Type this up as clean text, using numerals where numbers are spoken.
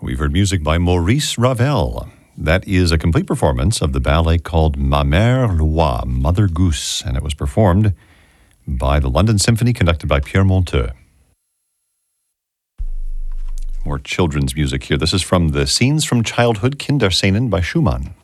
We've heard music by Maurice Ravel. That is a complete performance of the ballet called Ma Mère l'Oie, Mother Goose, and it was performed by the London Symphony, conducted by Pierre Monteux. More children's music here. This is from the Scenes from Childhood, Kinderscenen by Schumann.